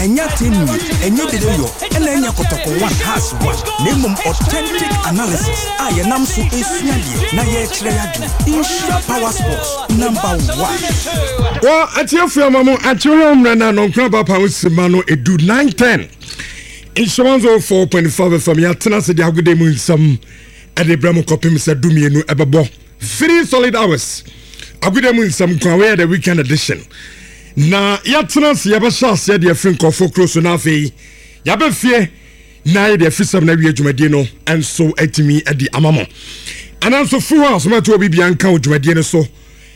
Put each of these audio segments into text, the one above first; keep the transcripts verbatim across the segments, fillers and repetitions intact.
enya tenu enye dedeyo ena enya kotoko one has one name authentic analysis aye nam so esuade na ye kire yadu Insure Power Sports number one. Well, atiafia mamu atiwo mrana no nkra papa usima no edu nine ten Insurance oh four point five from ya tena se dia gode mu nsam ade bramo kopim se dumienu ebebo three solid hours agode mu nsam kwa we the weekend edition na ya tena se ya ba shase de afrin kofo close na afei ya ba fie na ye de fisam na wi adwumade no enso atimi adi amamo ananso fu house ma to obi bianka adwumade no so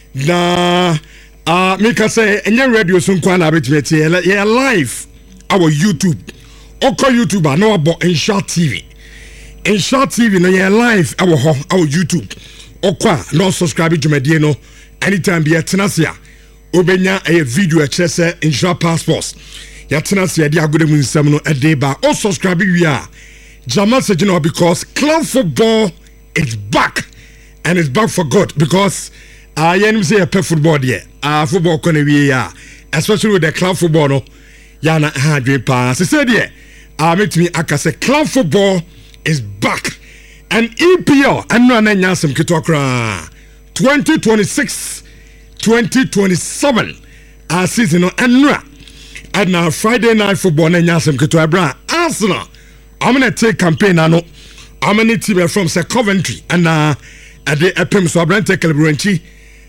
na ah me ka say enye radio so nkwa na betime tie ye live our YouTube Oko YouTuber no abo Insure T V. Insure T V no ye live our ho our YouTube. Okwa no subscribe to me no anytime be tenasia. Obenya a video a chese Insure Passports. Ya tenasia dia agode mu nsam no edeba. O subscribe we are. Jamal said you know because club football is back and it's back for good because uh yen say a football there. Ah uh, football kono we ya. Especially with the club football no. Ya na ha dwe pa. Se say there I met me akase club football is back and E P L and no na some kitokra twenty twenty-six twenty twenty-seven a season no and and now Friday night football na nyasem kitobra Arsenal I'm gonna take campaign ano I'm gonna team from say Coventry and uh at the epim so abrante kelbranchi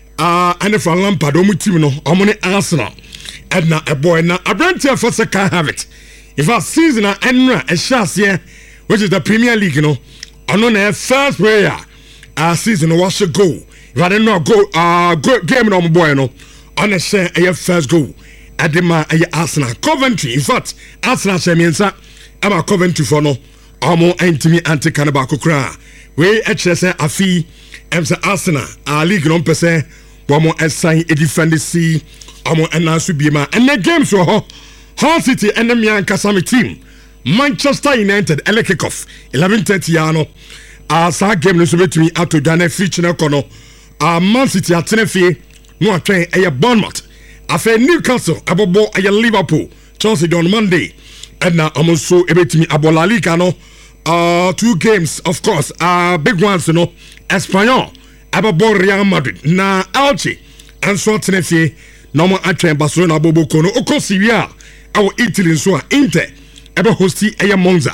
uh and from Lampard omu team no I'm gonna Arsenal and now a boy na abrante for say can have it. If our season a enra a chance here, which is the Premier League, you know, on the first player, our season was to go. If I didn't know go, uh, go game on boy, no, on the share a first goal at the ma a Arsenal Coventry. In fact, Arsenal champions are about Coventry for no, almost anti anti Canabako cry. We H S A fee, M S Arsenal, our league non per se, one more assign a defender C, almost and now should be ma and the games were. Hull City and the Mian Kasami team. Manchester United ele kick off eleven thirty yano. Ah, sa game no so betimi ato dane feature na kono. Ah, Man City atenefe no atwen eye Bournemouth. Afa Newcastle abobo eye Liverpool. Chelsea on Monday. And now also ebetimi abola liga no. Ah, two games of course. Ah, big ones you know. Espanyol abobo Real Madrid. Na Elche and so atenefe no mo atwen Barcelona abobo kono. Oko Syria. Our Italy so Inter ebe hosti eye Monza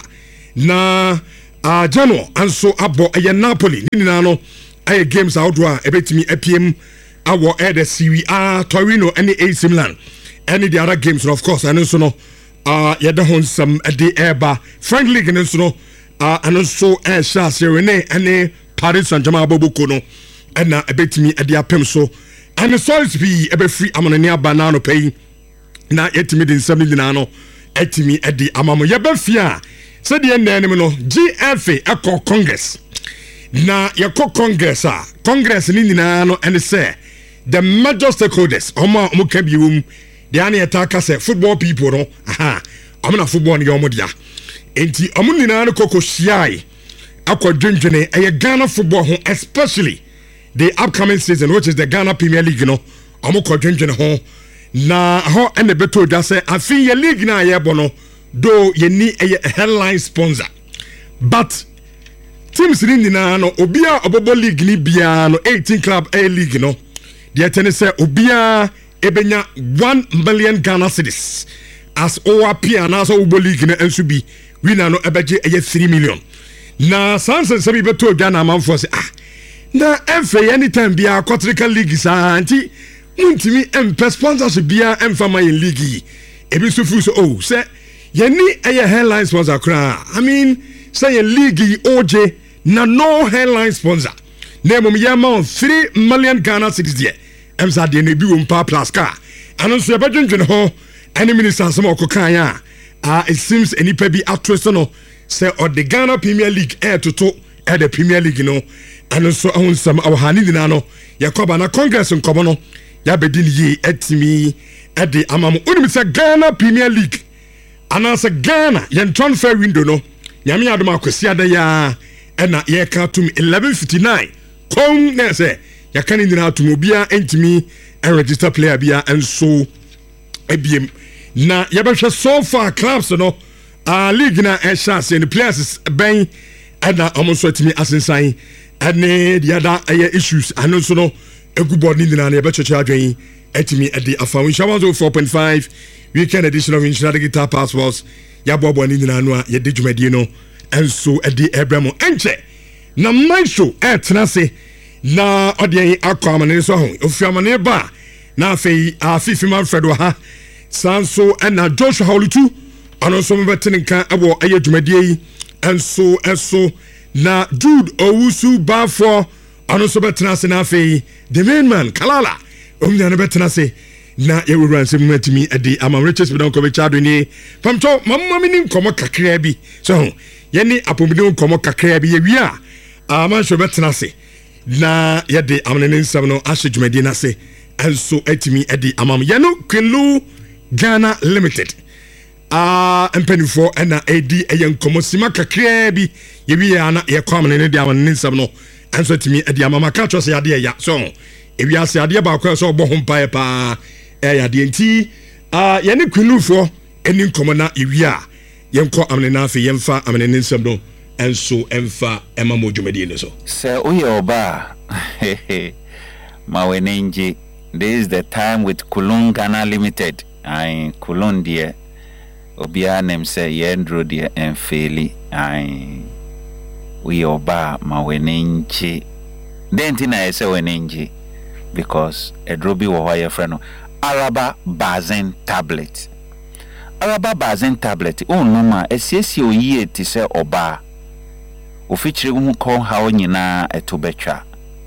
na uh, Genoa and so abo eye Napoli ni na no eye games outdoor ebetimi epiem our ede Serie A Torino and A C Milan any the other games of course and so no uh yeda hon some ede eba French league and so no uh and so air chance Rene and Paris Saint-Germain boboko no and na ebetimi ede apem so and so is be ebe free amone banana pay na yetimi din seven din ano etimi edi amamo yebafia se de nnanim no G F A eko congress na yeko congress a congress ni nyina no ene say the major stakeholders omo omo ka biwum de ana yetaka say football people no aha omo na football ni omo dia enti omo nyina no koko shiai akwadwendwene eye Ghana football ho especially the upcoming season which is the Ghana Premier League no omo kwadwendwene ho na ho ene beto da say afi ye league na ye bono do ye ni a headline sponsor but teams ni nyina no obia obobo league ni bia no eighteen club A league no de tene say obia ebenya one million Ghana cedis as O R P na so obobo league na enso bi winner no ebeje eye three million na sansen se bi beto Ghana man for say ah na every anytime bia quadrical league sa anti Untimi empe sponsorship bia emfama in league ebi so fu so oh say ye ni eye headline sponsor kra I mean say ye league O J na no headline sponsor na mum ye ma three million Ghana cedis there emsa de na bi wo mpa plus car anon so ye badwendwen ho any minister some okokan ya ah it seems any pe bi actress no say or the Ghana Premier League air to to at the Premier League no anon so on some our hani dina no yakoba na congress nkomo no ya bedin ye etimi ede amamo unim se Ghana Premier League anasa Ghana yen transfer window no nyame adom akwesi ada ya ena ye ka tum eleven fifty-nine kon na se ya kan ndina atum obia entimi and register player bia enso ebiem na yɛbɛhwɛ so far clubs no uh, league na ɛhyɛ ase ne players bɛn ɛna ɔmo nso atumi asensan ɛne deɛ ada ɛyɛ issues ano nso no egu board ne nyinaa na yɛbɛkyɛkyɛ adwen atumi ɛde afa nhyia one oh four point five weekend edition of Nhyira Digital Passports yɛaboaboa ne nyinaa no a yɛde dwumadie no ɛnso ɛde ɛbrɛ mo ɛnkyɛ na maestro ɛtena se na ɔde akɔ amane so ho ofi amane ba na afei afifi manfred wɔ ha sanso ɛna Joshua Holutu ɔno nso mbɛtene nka ɛwɔ ɛyɛ dwumadie yi ɛnso ɛso na Jude Owusu Bafo ɔno nso bɛtena se na afei the main man Kalala ɔmnya no bɛtena se na yɛwura nsɛm matimi ɛde ama Richards bidan kɔ bɛkyado ni pamtɔ mamma mini nkɔmɔ kakra bi so yɛne apomide nkɔmɔ kakra bi yɛwie a amanhwɛ bɛtena se na yɛde amane ne nsɛm no ahyɛ dwumadie no ase ɛnso atimi ɛde amam yɛno Quinlu Ghana Limited ah uh, mpanifo ɛna ɛdi ɛyɛ nkɔmɔ sima kakra bi yɛwie a na yɛkɔ amane ne de amane ne nsɛm no ɛnso atimi ɛde amam aka kyerɛ sɛ yɛade ɛya so ewi ase adeɛ baako so ɔbɔ ho mpae paa ɛyɛ adeɛ nti ah yɛne Quinlufoɔ ɛni nkɔmɔ na ewi a yɛnkɔ amane na afei yɛmfa amane ne nsɛm no enso emfa ema mo dwumadi ne so sɛ oyɛ oba ma wenenje. This is the time with Kulun Ghana Limited. I Kulun dear obia nem sɛ yɛndro deɛ ɛmfeli ai oyɛ oba ma wenenje denti na yɛsɛ wenenje because ɛdro bi wɔ hɔ yɛ frɛ no Araba Bazen tablet. Araba Bazen tablet onuma esiesie oyie ti sɛ oba ofikyire hu kɔ ha onyina eto betwa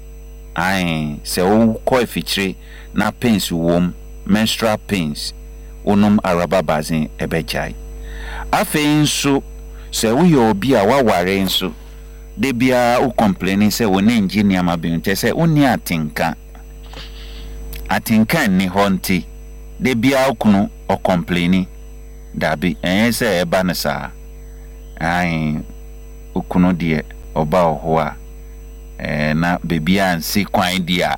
ai se o kɔ ofikyire na pains wom menstrual pains onum Araba Bazen ebejai afei nso se wo yɛ obi a waware nso de bia o complaining se wo na engineer ma bi nte se oni atinka atinka ni honti de bia okunu o complaining dabi enye se eba ne sa ai okuno de oba oho a eh na baby ansi kwan dia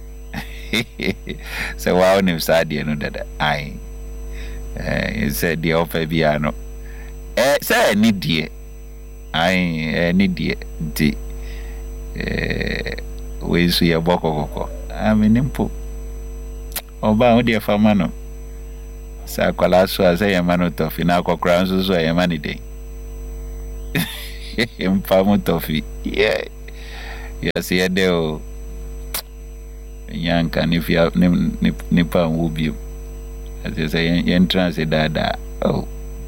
se wa onim sa de no dada ai eh se de ofa bia no eh se ni die ai eh ni die di eh we su ye bokokoko aminimpo oba o de fama no sa kwala so ase ye manu tofi na akokra nso so ye mani de Mpamu tofi yeah yes yeah deo yanka ni fia ni ni pa wubi as say yen trans dada oh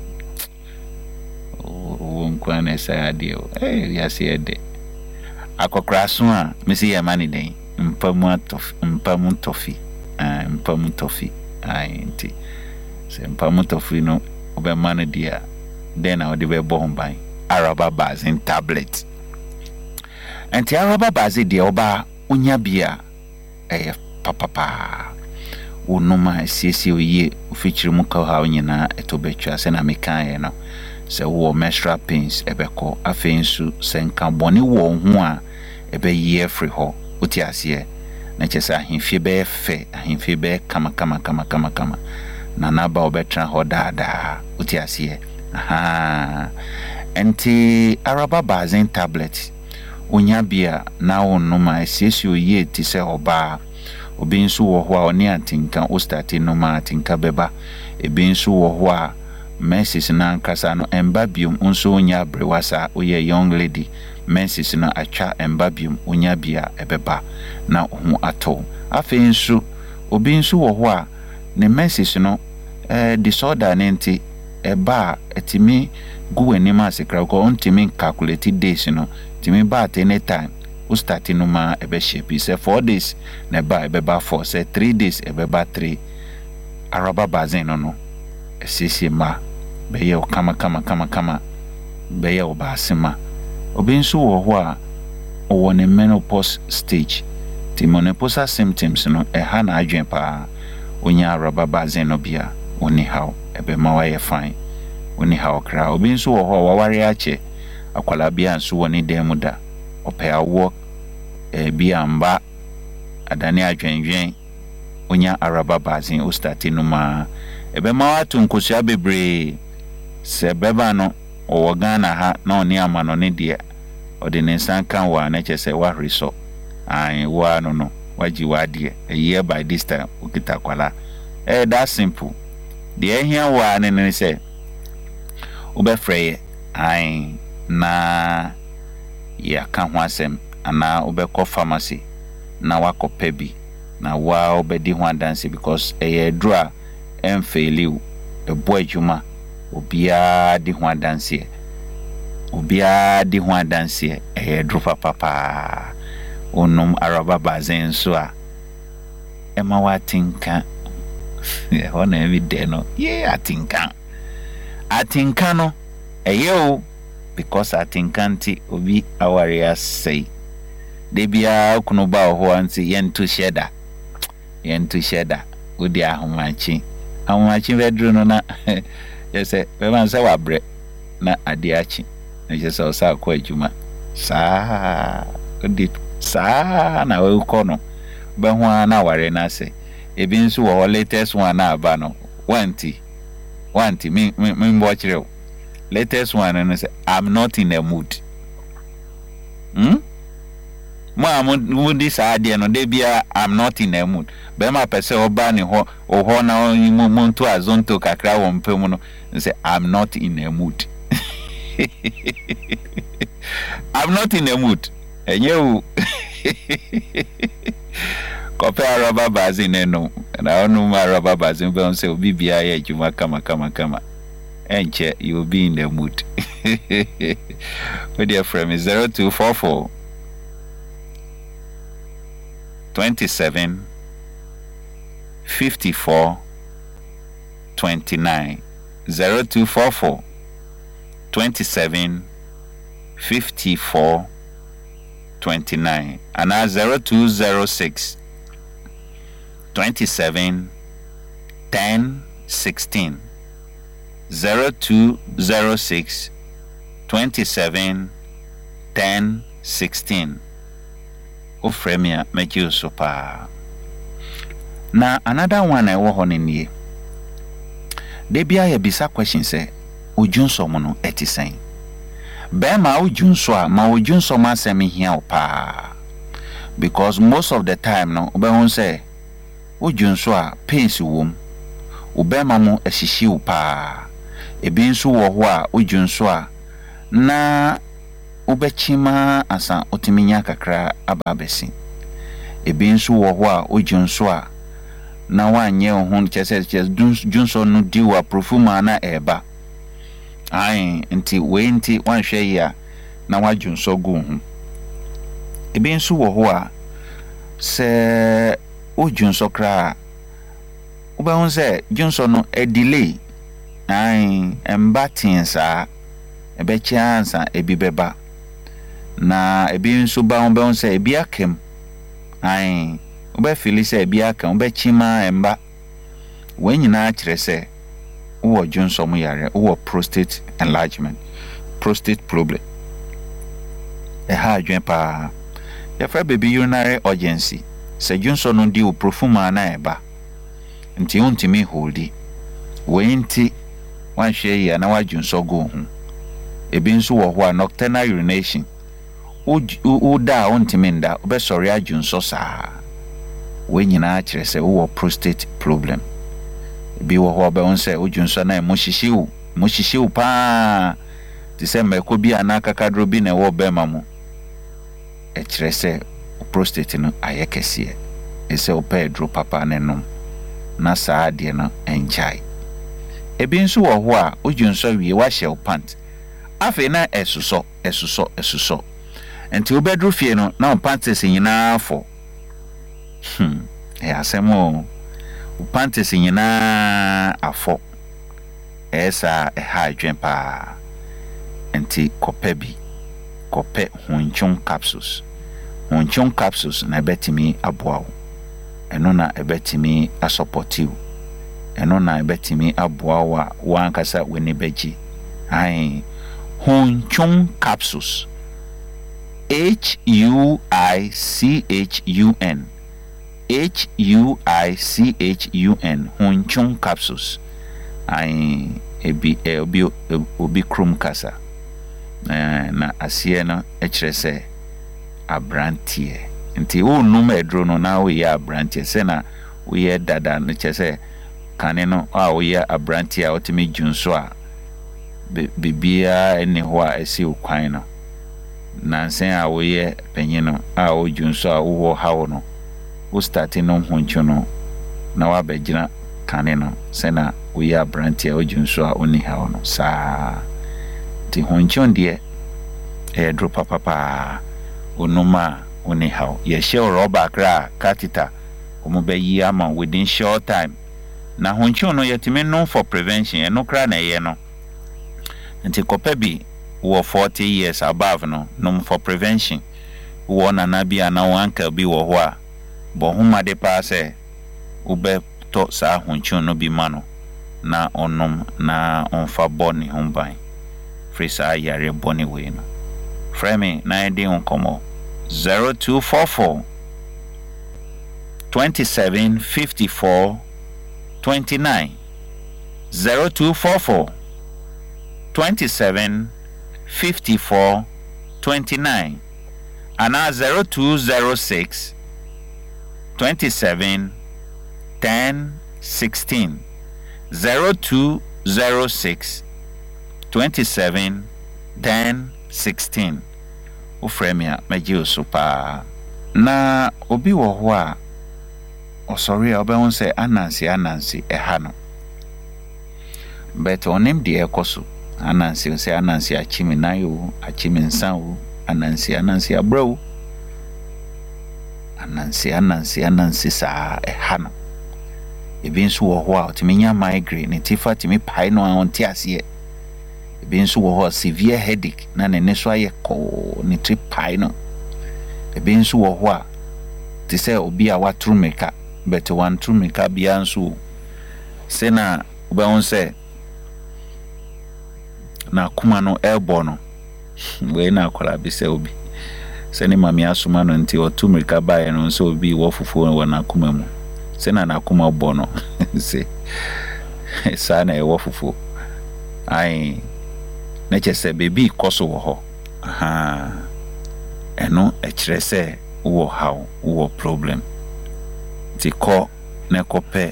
oh nkwana sa adeo eh yes yeah de akokra so a mesi ye mani den mpamu tofi mpamu tofi ah mpamu tofi ai nti se mpamu tofi no obe mani dia then I would be born by Araba Bazen tablet. And the Araba Bazen de oba unya bia eh papa unoma sisi oye feature mu ka ha onyina etobetwa se na meka ye no se wo menstrual pains ebeko afensu se nka bone wo ho a ebe ye free ho uti ase na chese ahemfie be fe ahemfie be kama kama kama kama kama na na ba obetra ho daada uti ase aha enti Araba Bazen tablet unya bia na onoma esiesie oye ti se oba obi nso wo ho a oni atinka o start no ma atinka beba ebi nso wo ho a menses na nkasa no embabium nso onya brewasa oye young lady menses na atwa embabium onya bia ebeba na ho ato afei nso obi nso wo ho a ne menses no eh disorder nenti eba etimi gu enima asekra ko ontimi calculate days no timi ba at any time o start no ma ebe shape say four days na ba ebe ba four say three days ebe ba three Araba Bazen no no esisi ma be ye kama kama kama kama be ye oba asema obi nso wo ho a o ne menopause stage ti menopause symptoms no e ha na adwen pa onya Araba Bazen no bia oni how ebe ma wa ye fine oni how kra obi nso wo ho waware ache akwala bia nso woni dem da ope awo e bia mba adane adwenwen onya Araba Bazen o start no ma ebe ma watu nkosua bebre se beba no o Ghana ha na oni amano ne dia odi ne nsan kan wa na chese wa hriso ai wa no no waji wa dia a year by this time ukita kwala eh that simple the here wa ne ne se obefrey ai na ya kan ho asem ana obekọ pharmacy na wakọ bi na wa obedi ho dance because eh dra em failiu ebo adwuma obia di ho dance obia di ho dance eh dro papa pa onum araba bazen so a ema watinka eh ona evi de no ye atinka atinka no eyo because atinkanti obi awaria say debia kuno ba ho anti yentu sheda yentu sheda odi ahomachi ahomachi vedru no na yese be man say wabre na adiachi na yese o sa kwa adwuma sa odi sa na we ko no be ho na ware na say ebi nso wo latest one na aba no wanti wanti mi mi mbo chire latest one and say I'm not in a mood hmm ma mood this idea no dey bia I'm not in a mood be ma pese oba ni ho o ho na monto azonto kakra wo mpem no say I'm not in a mood I'm not in a mood enye u kopea rubber bazin eno na onu ma rubber bazin be on say obi bia ya adwuma kama kama kama enche you will be in the mood with your friend is zero two four four twenty-seven fifty-four twenty-nine zero two four four twenty-seven fifty-four twenty-nine and now zero two zero six twenty-seven ten sixteen zero two zero six twenty-seven ten sixteen o fremia make you so pa na another one I wo ho ne nie de bia ya bisa question say ojunso mo no etisen be ma ojunso a ma ojunso ma asem hia o pa because most of the time no obe won say ojunso a pains wom obe ma mo ehihie o pa ebi nso wo ho a ojunso a na obechima asa otiminya kakra ababesi ebi nso wo ho a ojunso a na wanye ho chese chese junso no diwa profuma na eba ai nti we nti wanhwe ya na wajunso gu ho ebi nso wo ho a se ojunso kra oba won se junso no e delay ai embatinsa ebe chance ebi beba na ebi nso ba on be on se ebi akem ai oba feel se ebi akem oba chima emba wenyina kire se wo junso mu yare wo prostate enlargement prostate problem e ha adwen pa ya fa baby urinary urgency se junso no di o profuma na eba nti untimi holdi wenti wanhwe ya na wajunso go hu ebi nso wo ho a nocturnal urination u da untimi nda obesori ajunso saa wenyina kire se wo prostate problem ebi wo ho be onse ojunso na emohihiewu mohihiewu pa ti se meko bi anaka kadro bi na wo be mamu e kire se prostate no ayekese ese o pedro papa nenom na saa de no enjai ebi nso wo ho a ojunso wie wa hye pant afi na esuso esuso esuso enti obedru fie no na panties nyina afọ hmm e asemo panties nyina afọ esa e ha adwen pa enti kope bi kope hunchun capsules hunchun capsules na betimi aboawo eno na ebetimi asupportive eno na ebetimi aboawo wankasa weni beji ai hunchun capsules H U I C H U N H U I C H U N hunchun capsules ai ebi obi obi krum kasa na asie no e kire se abrantie nti wo num edro no na wo ye abrantie se na wo ye dada no kire se kane no a wo ye abrantie a otimi junso a bibia ene ho a esi okwan no nansen a wo ye panyin no a wo junso a wo hawo no wo starting no honcho no na wa begina kane no se na wo ye abrantie o junso a oni hawo no sa ti honcho ndie e dro papa pa onuma oni hawo ye she roba kra katita omo be yi ama within short time na honcho no yetime no for prevention e no kra na ye no nti kopa bi wo forty years above no no for prevention wo na na bia na wanka bi wo ho a bo homa de pa se wo be to sa honcho no bi ma no na onom na onfa boni homban frisa yare boni we no frame na edi onkomo zero two four four twenty-seven fifty-four twenty-nine zero two four four twenty-seven fifty-four twenty-nine and now zero two zero six twenty-seven ten sixteen zero two zero six twenty-seven ten sixteen ufremia meji super na obi wo ho a osori a obehun se anansi anansi eha no but onim de ekoso anansi se anansi achimi nayo achimi nsan anansi anansi abrawo anansi anansi anansi sa eha no ebi nso wo ho a otiminya migraine tifa timi pai no anti ase ebi nso wo ho severe headache na ne so aye ko ni trip pai no ebi nso wo ho a ti se obi a watru meka but one true meka bia nso se na obehun se na kuma no elbow no we na akola bi se obi se ni mami asuma no nti otu meka bae no nso obi wo fufu wo na kuma mu se na na kuma bo no se sa na e wo fufu ai na chese baby koso wo ho aha eno e kire se wo how wo problem ti ko na kope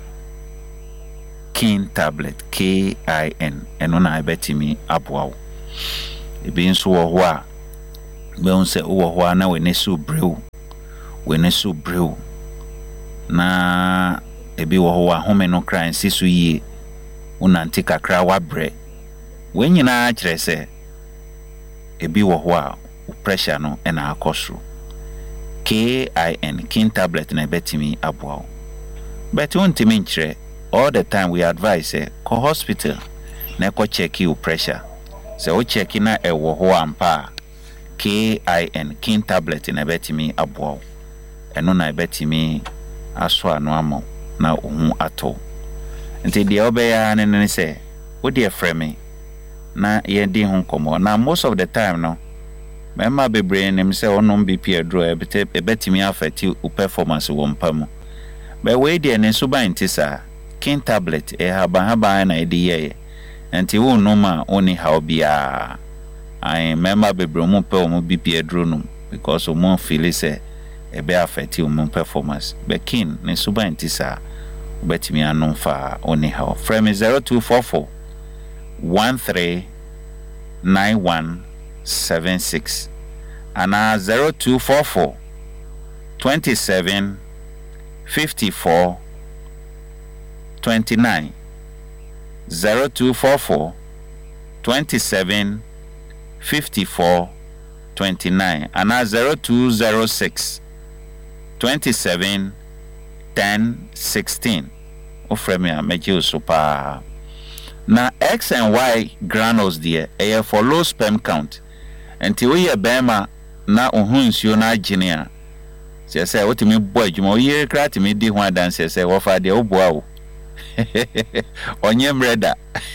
kin tablet K I N eno na betimi aboawo ebi nso wo ho a be unse wo ho na we nesu brew we nesu brew na ebi wo ho a home no kran sisu yi unanti kakra wa bre we nyina kire se ebi wo ho a pressure no ena akosro K I N kin tablet na betimi aboawo but untimi nkire all the time we advise eh ko hospital na ko check your pressure se o check na e wo ho ampa K I N kin tablet na betimi aboawo eno na betimi aso anu amo na ohun ato nti de obeya ne ne se wo de frame na ye di hu komo na most of the time no mema bebre nim se onom B P adro ebete ebetimi afeti u performance wo mpamu be we de ne so ban tisa kin tablet e haba haba na edi ye enti wo no ma oni how bia ai mema bebre mu pe o B P adro no because o mo feel say e be affect o mo performance be kin ne so ban tisa betimi anon fa oni how frame zero two four four one three nine one seven six and uh, zero two four four twenty-seven fifty-four twenty-nine zero two four four twenty-seven fifty-four twenty-nine and uh, zero two zero six twenty-seven ten sixteen ofremia meji super na X and Y granules there eh for low sperm count until we are bema na ohun nsuo na agene se se otimi bo adwuma o ye kra timi di ho adanse se wo fa de oboa wo onye mreda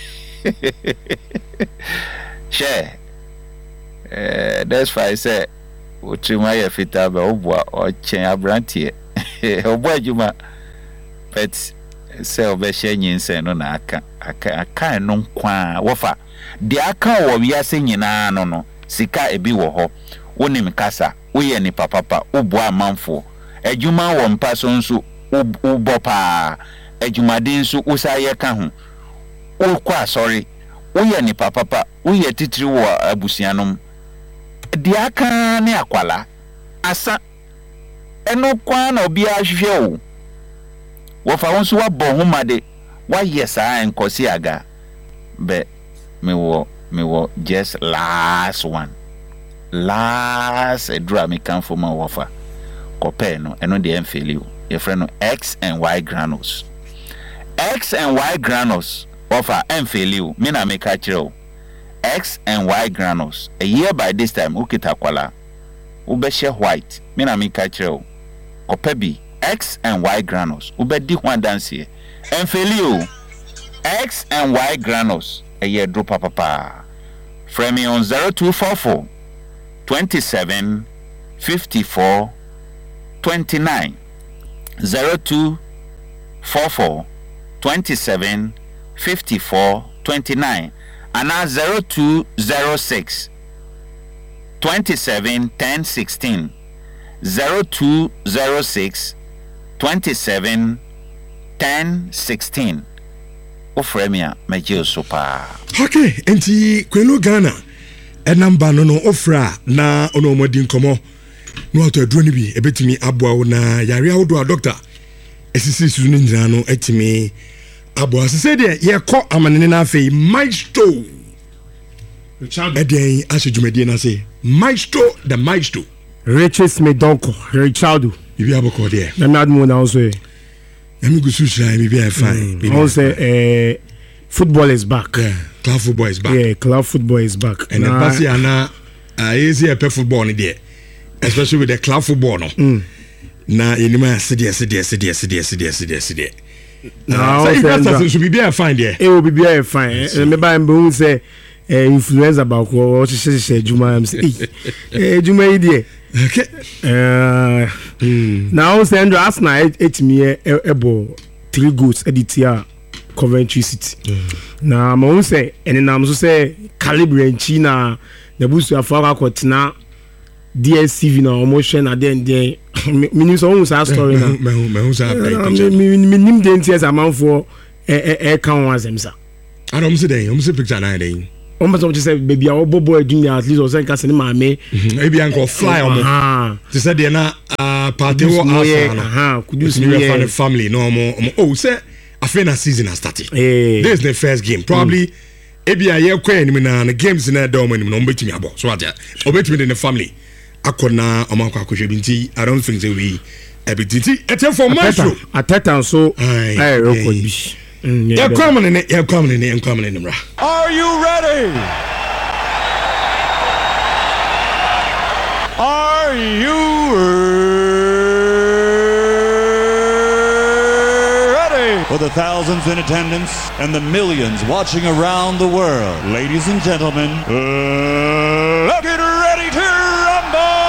she eh that's why I say otrima ye fita ba oboa o chen abrantie oboa adwuma but se obehye nyinse no na aka aka aka no nkwa wofa de aka wo wiase nyina no no sika ebi wo ho wonim kasa woye ni papa ubo amanfo adwuma wo mpa so nso ubo pa adwumaden so usaye ka ho ukwa sorry woye ni papa woye titiri wo abusianom de aka ne akwala asa eno kwa na obi ahwehwe o wofa wonso wabɔ homade wayɛ saa enkosi aga be me wo me wo just last one last edura me kan for ma wofa kopɛ no eno de emfeli o ye frɛ no X and Y granules X and Y granules wofa emfeli o me na me ka kyerɛ o X and Y granules a year by this time ukita kwala ubɛhyɛ white me na me ka kyerɛ o kopɛ bi X and Y granules ubedi one dance here Enfelio X and Y granules a year drop papa from me on zero two four four twenty-seven fifty-four twenty-nine zero two four four twenty-seven fifty-four twenty-nine and now zero two zero six twenty-seven ten sixteen zero two zero six twenty-seven ten sixteen ofremia meje sopa. Okay, enti kwenu Ghana enamba no no ofra na ono modi nkomo no ato aduro ni bi ebetimi aboa wo na yare awodo a doctor esisi su ni ndira no etimi aboa se de ye kɔ amanene na afei maestro Richard eden asejumedie na say maestro the maestro Riches Medonko Richardo bibi aboko de na nadmo na also emi gusu shira bibi e fine also eh football is back. Yeah, club football is back. Yeah, club football is back. And nah. The passy ana uh, easy a football in there, especially with the club football. No, mm. Na inima city city city city city city city. Now, so investors should be a fine there. It will be a fine. Remember, I'm going to say influence about what she said. Juma, I'm saying, Juma, idea. Okay. Uh, mm. Now, Sandra, last night, eight me a ball, three goods, editor. Coventry City. Mm. Na ma won say ene na so say calibre en China na busu afaka kotina D S T V na omotion na den den minim so won say story na me me won say minim den ties amanfo e e e kan wan zemsa I don't see den o see picture na den o mba so say baby a obobo edunya at least o say kase ni ma me e bia nko fly omo ah to say de na party wo asa na ha kudus ni we family no omo oh say Afena season has started. Hey. This is the first game. Probably mm. Ebi aye kwa ni na the games na da omo ni no betimi abo. So what? Obetimi in the family. Akona omo akwa kwhwebinti. I don't think they we ebititi. Ete for Maestro. Ateta so eh record bi. Ya kwamane ne ya kwamane ne ya kwamane ne mra. Are you ready? Are you ready? For the thousands in attendance and the millions watching around the world, ladies and gentlemen, uh, let's get ready to rumble!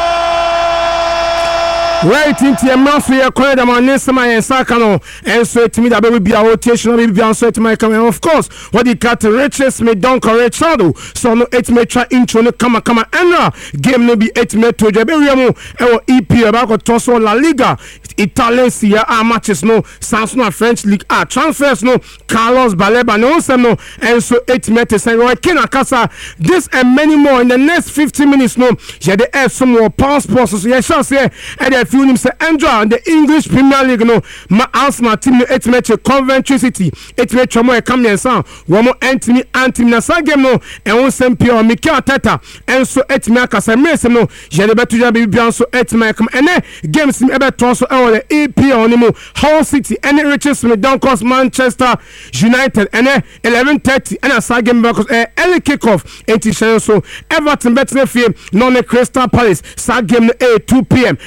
Right into your mouth, we are calling them on Nesama and Sakano, and so to me that baby be a rotation, baby be on so to my coming. Of course, what the cat riches me don't correct shadow, so no eight metra intro no come come and game no be eight metra Jaberiamo, or E P about Tosso La Liga, Italian Sia matches no, Sans no French League A transfers no, Carlos Baleba no, no, and so eight meters and Roy Kenakasa, this and many more in the next fifty minutes. No, yeah, they have some more passports, so yeah, shall say, and if you him say Andra and the English Premier League no, my Arsenal team no eight match Coventry City, eight match more come and sound, one more Anthony Anthony na sa game no, and one Saint Pierre Mikel Arteta, and so eight match kasa mess no, yeah, the better be be so eight match come and games him ever transfer the E P L on him, Hull City, and Riches me down cost Manchester United, and eleven thirty, and a sa game because early kickoff, eighty so Everton better fee, non Crystal Palace, sa game a two p m.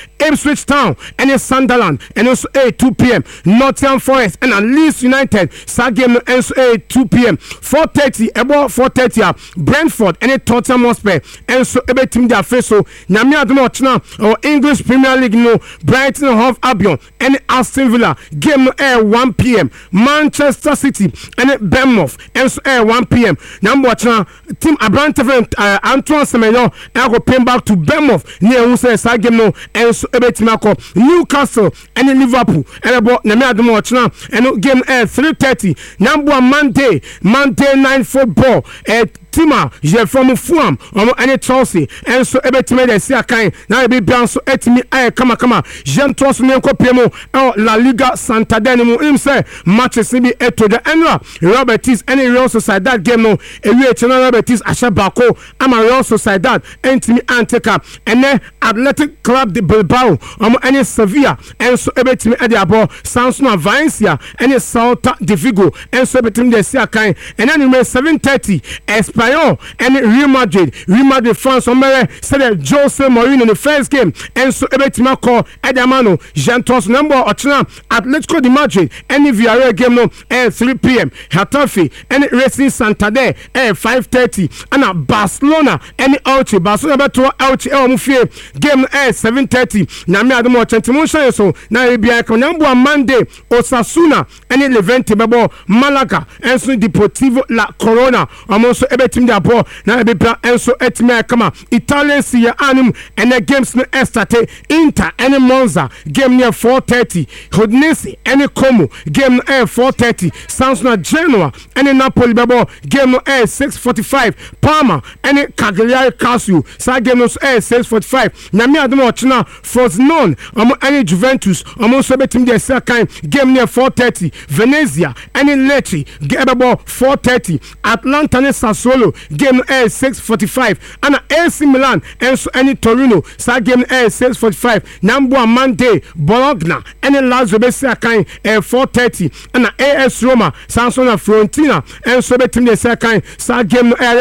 Ipswich Town and Sunderland and also a two p.m. Nottingham Forest and Leeds United sa game no and a two p.m. four thirty about four thirty Brentford and Tottenham Hotspur and so ebe team their face so nyame adom ochna or English Premier League no Brighton Hove Albion and Aston Villa game no air one p.m. Manchester City and Bournemouth and so air one p.m. Number ochna team Abrantevent uh, Antoine Semenyo and go pay back to Bournemouth near who say sa game no and so ebe team akọ Newcastle and Liverpool and about nyame adom ochna and game air three thirty number Monday Monday night football at Tima je from Fulham omo any Chelsea and so ebetime dey see akan na e be bian so etimi eh kama kama Gentos ne nkopemo La Liga Santander mu im say matches be eto the enra Robertis any Real Sociedad game no ewie chena Robertis asha bako ama Real Sociedad entimi anteka ene Athletic Club de Bilbao omo any Sevilla and so ebetime e dey abo Samsung Valencia any Celta de Vigo and so ebetime dey see akan and anyway seven thirty Espanyol and Real Madrid. Real Madrid fans somewhere said that Jose Mourinho in the first game and so ebetima call Edamano Gentos number Ochina Atletico de Madrid and Villarreal game no at three p.m. Hetafe and Racing Santander at five thirty and Barcelona and Elche Barcelona beto Elche El Mufie game at seven thirty Nami Adamo Chentimusha so na ebia ko number Monday Osasuna and Levante bebo Malaga and so Deportivo La Corona almost ebe team da ball na ebe bra enso etime kama Italian Serie A and the games no estate Inter and Monza game near four thirty Udinese and Como game no four thirty Sampdoria Genoa and Napoli bebo game no six forty-five Parma and Cagliari Calcio sa game no six forty-five na me adom ochina Frosinone omo and Juventus omo so ebe team dey second game near four thirty Venezia and Lecce game bebo four thirty Atlanta and Sassuolo game air six forty-five and A C Milan and so any Torino sa game air six forty-five number Monday Bologna and Lazio be second air four thirty and A S Roma Sampdoria Fiorentina and so be team the second sa game air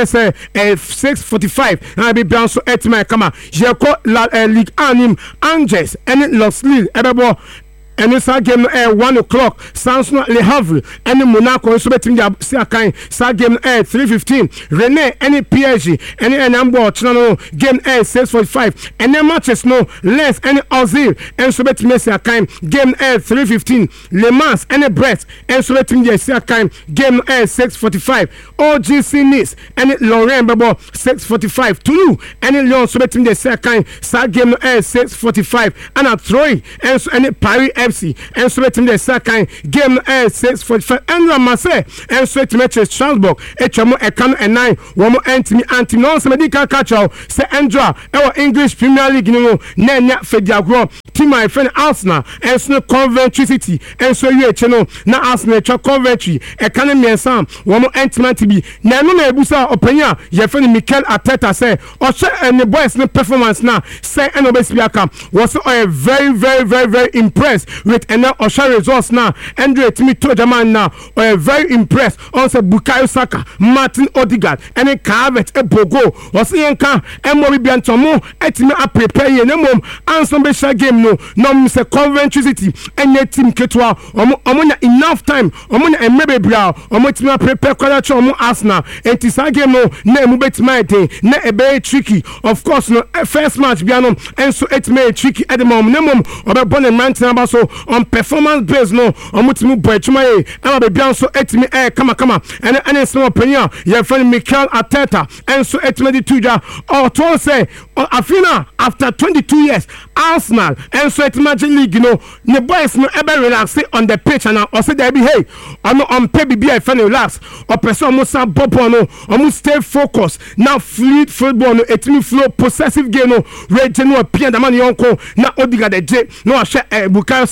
six forty-five and be bounce at my kama Jeko La Ligue Anim Angers and Los Lille ebebo and this game at one o'clock. Samsung Le Havre and Monaco so betting the Siakai sa game at three fifteen. Rennes any P S G any number channel game at six forty-five. And then matches no less any Ozil and so betting Siakai game at three fifteen. Le Mans any Brest and so betting the Siakai game at six forty-five. O G C Nice and Lorraine Babo six forty-five. Toulouse and Lyon so betting the Siakai sa game at six forty-five. And at Troy and so any Paris F C and so betting the second game at six forty-five and Marseille and so to match Strasbourg Echamo Ekan and nine one more anti anti non medical catch out say Andra our English Premier League no Nenya Fediagro team my friend Arsenal and so Coventry City and so you channel na Arsenal cha Coventry Ekan Miensan one more anti man to be na no na ebusa openya your friend Mikel Arteta say or say and the boys no performance now say and obesiaka was a very very very very impressed with enough Osha results now. Andre Timi told the man now, we're very impressed. Also, Bukayo Saka, Martin Odegaard, and a Carvet, a Bogo, was Yanka, and Mori Biantomo, Etime a prepare ye, no mom, and some special game no, no, Mister Coventry City, and your team Ketua, Omona enough time, Omona and maybe Brow, Omotima prepare Quadracho, Omo Arsenal, and Tisa game no, ne Mubet Maite, ne a very tricky, of course, no, first match, Biano, and so it's made tricky at the moment, no mom, or Bonnet Mountain, so on performance based no on mutimu boychuma e and be bian so etimi eh kama kama and and small opinion your friend Mikel Arteta and so etimi di tuja or to say afina after twenty-two years Arsenal and so etimi league you know the boys no ever relax on the pitch and or say there be hey on on pay be I friend relax or person mo sa bobo no or stay focused now fluid football no etimi flow possessive game no ready no appear the man yonko na Odegaard the J no share Bukayo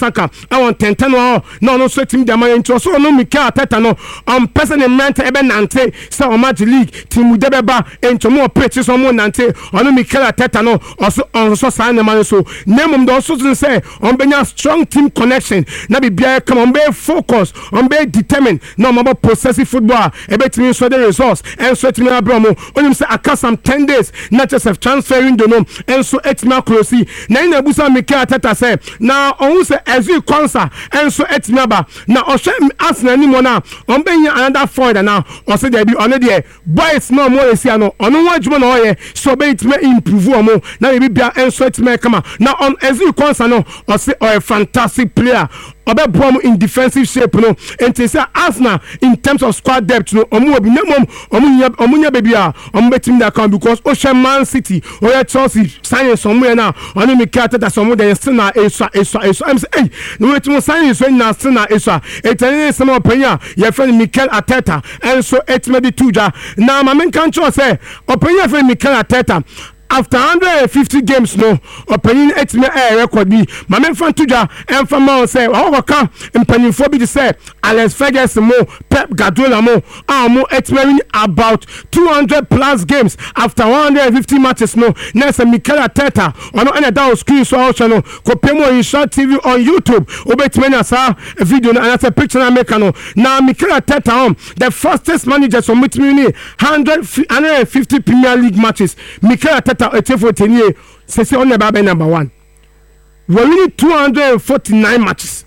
Saka I want ten ten no no no so team the man into so no Mikel Arteta no um person in mente ebe nante say o match league team de beba into more pitches on more nante ono Mikel Arteta no also on so sign the man so name them also say on benya strong team connection na be bia come on be focus on be determined no more possessive football ebe team so the results and so team abramo onim say aka some ten days not just of transferring the no and so etima closely na ina busa Mikel Arteta say na on say as you concert and so etima ba na o hwe Arsenal ni mo na on benya another forward na o say there be on there boys no more esi no ono wadwuma na oye so be it may improve omo na be bia and so etima kama na on as you concert no o say o a fantastic player obe bomb in defensive shape no and say Arsenal in terms of squad depth no omo obi nemom omo omo nya baby a omo betim that can because Ocean Man City or Chelsea signing somewhere now ono Mikel Arteta somewhere there still na esa esa esa I'm say hey no wait mo signing so na still na esa etani some openya your friend Mikel Arteta and so it may be tuja na ma men kan cho say openya friend Mikel Arteta after one hundred fifty games no opinion etime air record bi ma men fan tuja en fan ma say o ka impanyin fo bi say Alex Ferguson mo Pep Guardiola mo am etime about two hundred plus games after one hundred fifty matches no na say Mikel Arteta ono na down screen so also no ko pemo in short T V on YouTube obetime na sa video na na say picture na make no na Mikel Arteta um the fastest manager so mitimi one hundred fifty Premier League matches Mikel Arteta for ten years, say on the Baba number one. We're winning two hundred forty-nine matches.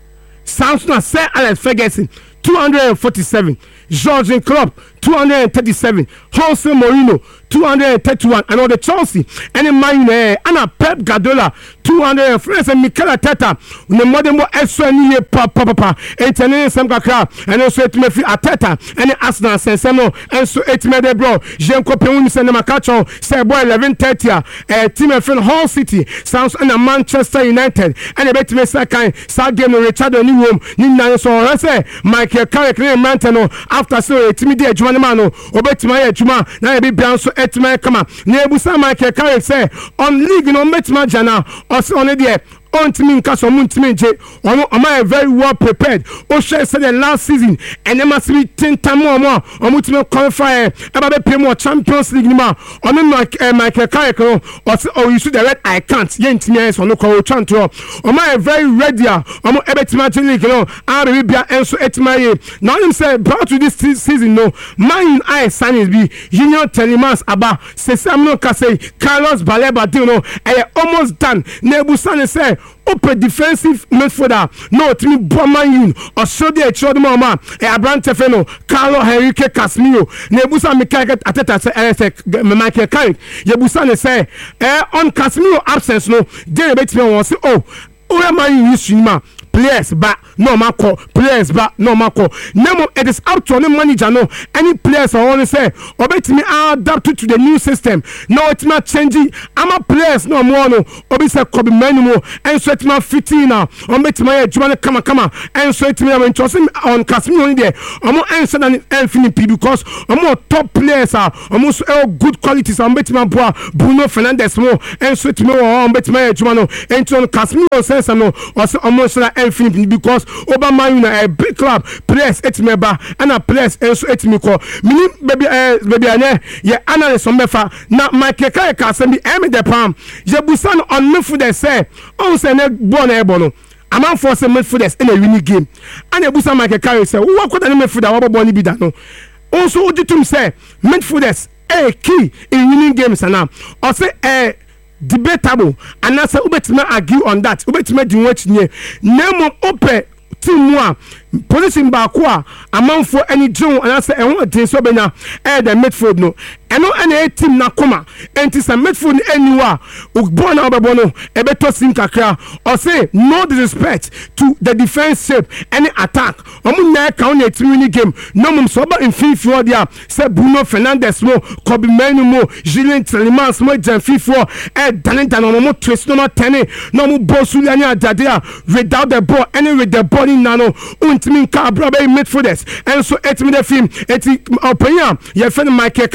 Sounds not Sir Alex Ferguson, two hundred forty-seven. Jurgen Klopp, two hundred thirty-seven. Jose Mourinho, two hundred thirty-one. And all the Chelsea, and in Man United, and Pep Guardiola, two hundred friends and Mikel Arteta. No more than what extra new papa papa. And ten some kakra, and also it may feel Arteta, and Arsenal and Seno, and so it may bro. Jean Copen send them a catch on, say boy eleven thirty. A team of friend Hull City, sounds under Manchester United, and a bet me second, South game Richard New Room, Nina so I say Michael Carrick Mantano. After so timide adwuma ma no obetima ya adwuma na be bia so etima kama na ebusa Michael Carrick say on league no metima jana o se on there on team nkaso mun team je on am I very well prepared o share say the last season and them must be ten time more more on team qualify e ba be pay more Champions League ni ma on Michael Carrick o o you should the I can't yentimi so no ko chanto on am very ready on ebetima league no a be bia enso etima ye now him say prior to this season no man I sign be Junior Telemans aba say am no ka say Carlos Baleba do no e almost done Nebusan say open defensive midfielder no timi Boman Yun or so dey chod mama e Abrante Feno Carlo Henrique Casemiro Nebusan Mikel Arteta say Michael Carrick Yebusan say eh on Casemiro absence no dey betimi won say oh o man use swima players back no mako players back no mako nemo it is up to the manager no any players I want to say obet me adapt to the new system no it's not changing I'm a players no more no obi say kobi menu and so it's not fifteen now obet me adwuma kama kama and so it's me I'm interested on Casemiro in there I'm answer than Infinity because I'm top players are almost all good qualities I'm bet me boy Bruno Fernandes mo and so it's me on bet me adwuma no and on Casemiro sense no also almost Infinity because Obama you a big club players etimeba and a players enso etimiko mini baby eh baby ane ye analyst on mefa na Michael Carrick asembi emi de pam je busan on me for the say on say na born e bono amount for say midfielders in a winning game and e busan Michael Carrick say what could any midfielder what born be that no also uditum say midfielders a key in winning games and now or say eh debatable and that's ubetime argue on that ubetime di watch nye nemo ope team one position back a amount for any joe and that's and what dey so benya eh the midfield no eno any team na koma enti some midfield anywhere ugbona obebono ebeto sim kakra or say no disrespect to the defense shape any attack omu na count a team game no mum so ba in FIFA there say Bruno Fernandes mo Kobe Menu mo Julien Telemans mo Jan FIFA eh Danita no mo twist no ten no mo Bosulia ni adadea without the ball any with the ball in nano untimi ka braba midfielders and so etimi the film eti openya ye friend Michael Carrick say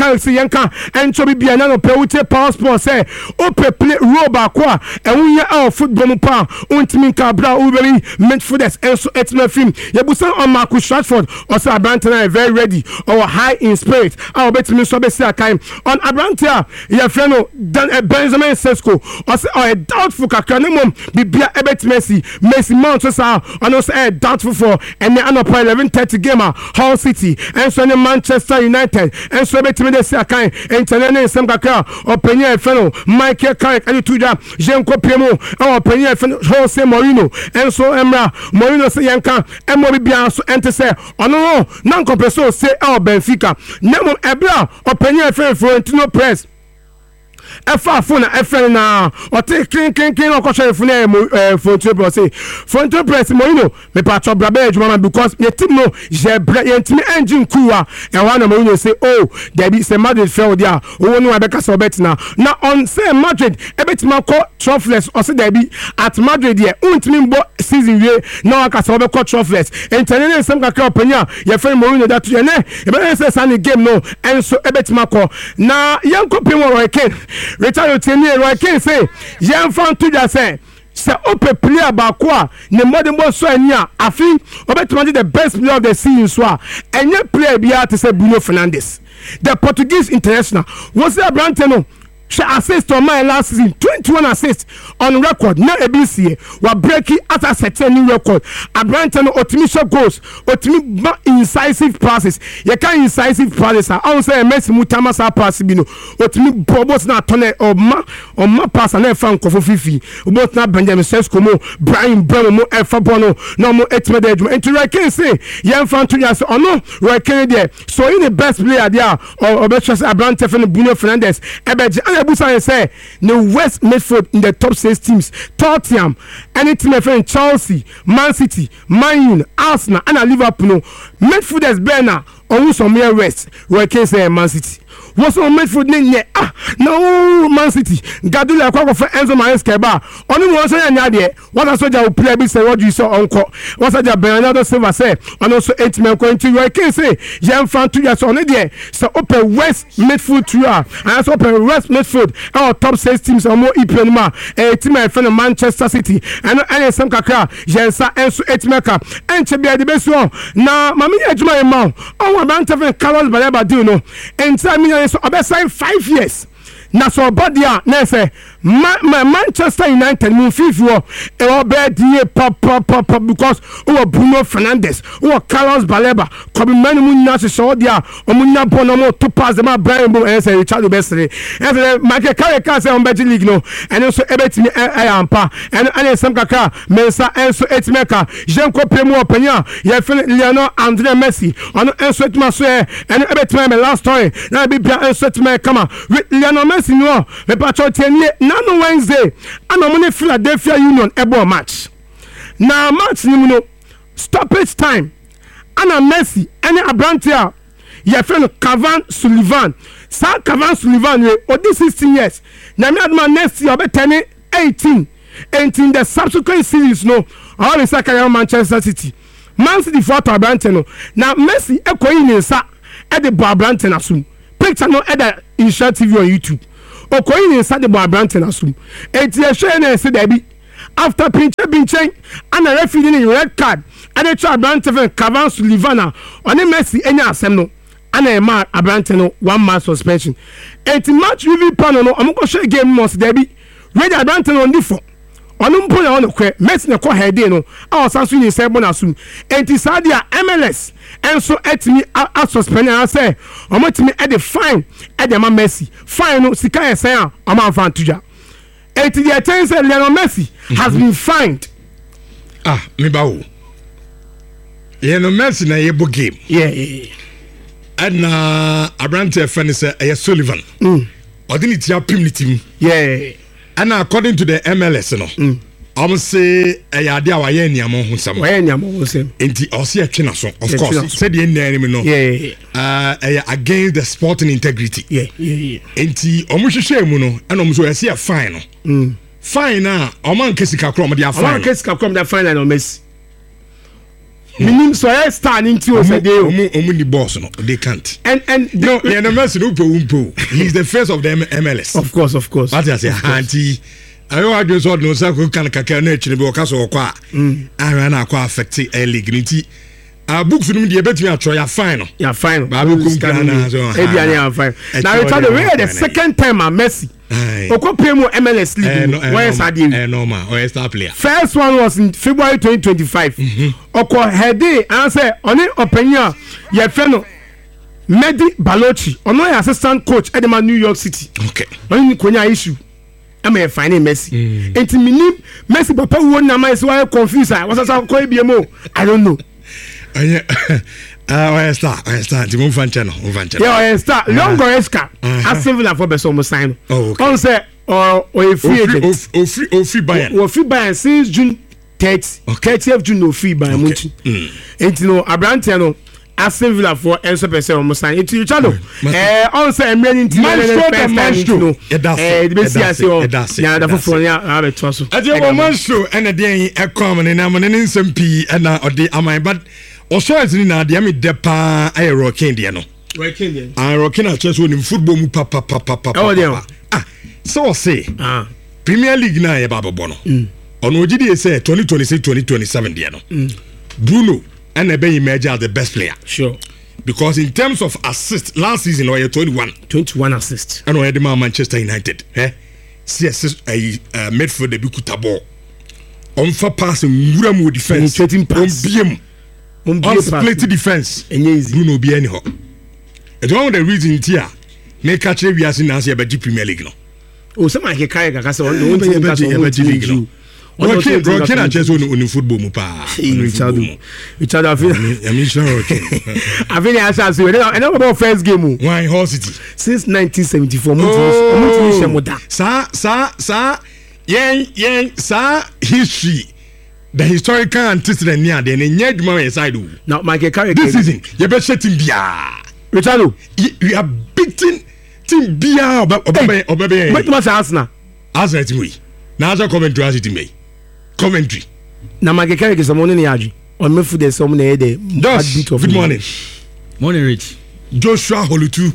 yanka encho bibia na no pewute power sport say ope play roba kwa ewunya our football mu pa untimi ka bra uberi midfielders enso etima film yebusan on Marcus Rashford also Abrantana very ready or high in spirit our betimi so be say akan on Abrantia ya freno dan Benjamin Sesko also a doubtful kakra nemom bibia ebet Messi Messi Mount so and also a doubtful for and the another eleven thirty game Hull City and so Manchester United and so betimi de say akan international sem kakra openya freno Michael Carrick and tuja Jenko Pemo our openya freno Jose Mourinho and so Emra Mourinho say yanka emo bibia so ente say ono non compresso say our Benfica nemo ebra openya freno Florentino Perez efa phone efa na o te clean clean clean o ko share phone eh Florentino Perez say Florentino Perez Mourinho me pa cho brabe ejuma because ye team no je bra ye team engine kuwa e wa na Mourinho say oh there be say Madrid fail there o wonu abeka so bet na na on say Madrid e betima ko trophyless o say there be at Madrid there untimi mbo season we na aka so be ko trophyless international sem kakra openya ye fe Mourinho that ye ne e be say san game no enso e betima ko na yanko pemo Roy Keane Richard Oteni Roy Keane say yen fan to just say say ope player ba kwa ne modern boss so ania afi obetumadi the best player of the season so enye player bia to say Bruno Fernandes the Portuguese international was there Branteno she assist on my last season twenty-one assists on record na A B C wa breaking at a certain record Abrantano optimistic goals optimistic incisive passes you can incisive passes I say Messi mutama sa pass bi no optimistic bobos na tone o ma o ma pass na fa nkofo fifi obot na Benjamin Sesko mo Brian Bremo mo efa bono no mo etime de adwuma enti right can say yan fan to ya say ono right can there so in the best player there or obetchas Abrantano Bruno Fernandes ebeje Busa say the West midfield in the top six teams Tottenham any team friend Chelsea Man City Man U Arsenal and Liverpool no midfielders Berna on somewhere West where can say Man City was on midfield ne ah no Man City Gadula kwa for Enzo Maresca ba oni mo so nya de what soldier will play be say what you saw onko what soldier Bernardo Silva say and also eight men going to where can say Jan fan two years on there so open West midfield tour and also open West midfield our top six teams are more E P L ma a team from Manchester City and and some kakra Jensa Enzo eight maker and Chebia the best one na mami adwuma ma on want to Carlos Baleba do no and time so I sign five years. Na so bodia na say Manchester United mun fifuo e obedie pop pop pop because o Bruno Fernandes o Carlos Baleba kobi manu mun na so dia o mun na bono mo to pass them Brian Bo e say Richard Bestre e Michael Carrick say on Beji League no and so ebetimi e ampa and and some kaka Mensa enso etmeka Jenko Pemo openya ye fe Lionel Andre Messi on enso etma so e and ebetimi me last story na be bia enso etma kama Lionel Messi no me pacho tenie na no Wednesday and I'm in Philadelphia Union ebo match na match ni no stoppage time and Messi and Abrantia your friend Cavan Sullivan sa Cavan Sullivan we o this sixteen years na me adma next year be turn eighteen and in the subsequent series no all is like Manchester City Man City for Abrantia no na Messi e ko yin sa e de bo Abrantia asum picture no e da Insha T V on YouTube okoyin inside the Abranten asum enti e hwe na se da bi after pinche pinche and a referee in red card and a try Abranten Cavan Sullivan on Messi enya asem no and a man Abranten no one match suspension enti match review panel no amko share game must da bi ready Abranten on the four onu mpo ya ono kwe Messi na ko head no a osanso ni se bon asum enti sadia M L S enso etimi a suspend and say omotimi e de fine e de ma Messi fine no sika e say a o ma fan tuja enti the attention say Lionel Messi has been fined ah me ba wo Lionel Messi na ye bo game yeah yeah and na Abrante fan say e Sullivan mm odini tia pimnitim yeah and according to the M L S no mm. I'm say a yadi awa ye ni amon hunsam ye ni amon hunsam enti osi etwe na so of course said the name no yeah uh against the sporting integrity yeah yeah yeah enti omo hwehwe mu no and omo so yesi a fine no mm fine na omo nkesika kro omo dia fine omo nkesika kro omo dia fine na Messi Minim so I stand into us a day. Omuni boss no, they can't. And and no, yeah, no mercy no umpo. He's the face of the M L S. Of course, of course. What I say, auntie. I know I just saw no say can kaka na chine be okaso okwa. Ah na akwa affect a league nti. Ah books no dey betimi atro ya fine no. Ya fine. Ba be kum na so. E bia na fine. Now it's the second time I'm Messi. Okopemo M L S league. Where is Adi? Eh normal. Or star player. First one was in February twenty twenty-five. Oko heade and say oni openya ye feno Medi Balochi. Ono ya assistant coach at the New York City. Okay. Oni konya issue. Am I finding Messi? Enti minim Messi papa won na mai so I confused. Was asa ko ebiemo? I don't know. Anya ah where star? Where star? Ti mo fan channel, mo fan channel. Yeah, where star? Long Goreska. Aston Villa for beso mo sign. Oh, okay. On say or or free agent. O free o free Bayern. O free Bayern since June thirtieth. thirtieth June no free Bayern Munich. Enti no Abrante no Aston Villa for Enzo Pese o mo sign. Enti you chalo. Eh on say emre nti Manchester. Eh the best year say o. Ya da for ya have to so. Ati o Manchester ene den e come ne na mo ne nsem pi na ode aman but also as ni na de am de pa aye rocking de no. Rocking de. Ah rocking na chess won football mu pa pa pa pa pa. Ah so say. Ah. Premier League na ye baba bono. Ono ogidi say twenty twenty-six twenty twenty-seven de no. Bruno and ebe emerge as the best player. Sure. Because in terms of assist last season or twenty-one twenty-one assists. And we had Manchester United. Eh? See assist a uh, midfield the bikuta ball. On for pass muramu defense. On B M. On split defense. Bruno be any ho. It's one of the reasons here. Make catch we are seeing as a Premier League no. Oh, some like a kayak because on the league no. Rocky Rocky na chess on on football mu pa. Richard Richard I feel I mean sure okay. I feel I shall see. I know about first game. Why Hull City? Since nineteen seventy-four mo sa sa sa yen yen sa history the historical antecedent near the nyaduma side. Now Michael Carrick this season you better shut him bia. Richard you are beating team bia obebe obebe. But what's Arsenal? Arsenal team we. Now as a commentary as it may. Commentary. Na Michael Carrick is someone in the yard. On me for the someone there. Good morning. Morning, Rich. Joshua Holutu.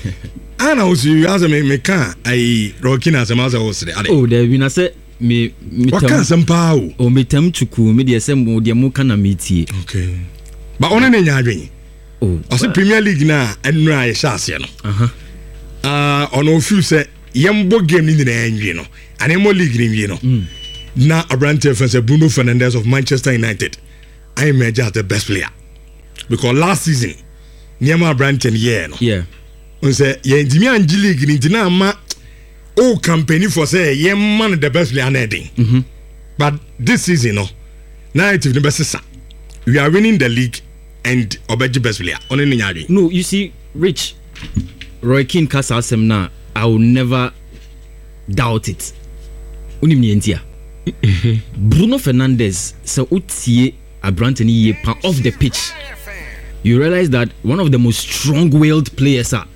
Ana osi as me me kan ai Rocky na sama za osre. Oh, there we na say me me tam. Waka sampa o. O me tam chuku me de say mo de mo kana metie. Okay. Ba ona na nya adwen. Oh. Ose Premier League na enra ye sha ase no. Aha. Ah, ono feel say yembo game ni na enwie no. Anemo league ni wie no. Na Abrante Fernandez Bruno Fernandes of Manchester United. I emerged as the best player. Because last season, Niama Abrante yeah no. Yeah. On say ye ndimi anji league ni ntina ma o company for say ye man the best player na edin. Mhm. But this season no. Na it the best sir. We are winning the league and obeji best player. On any nyari. No, you see Rich Roy Keane Casa Asem na I will never doubt it. Unim ni entia. Bruno Fernandes so utie Abrante ni ye pa off the pitch. You realize that one of the most strong-willed players are